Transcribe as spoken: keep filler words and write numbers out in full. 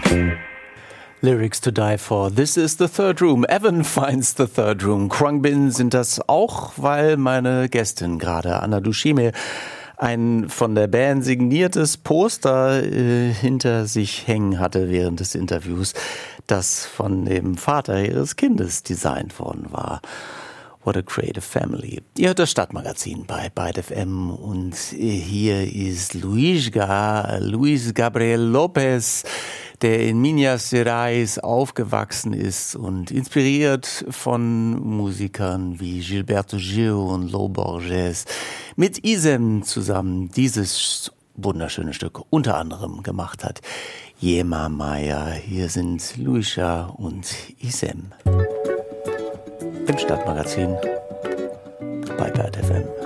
Lyrics to Die For. This is the third room. Evan finds the third room. Khruangbin sind das auch, weil meine Gästin gerade, Anna Dushime, ein von der Band signiertes Poster äh, hinter sich hängen hatte während des Interviews, das von dem Vater ihres Kindes designt worden war. What a creative family. Ihr hört das Stadtmagazin bei Byte F M und hier ist Luis, Ga, Luis Gabriel Lopez, der in Minas Gerais aufgewachsen ist und inspiriert von Musikern wie Gilberto Gil und Lo Borges mit Isem zusammen dieses wunderschöne Stück unter anderem gemacht hat. Yema Maya, hier sind Luisa und Isem im Stadtmagazin bei Byte F M.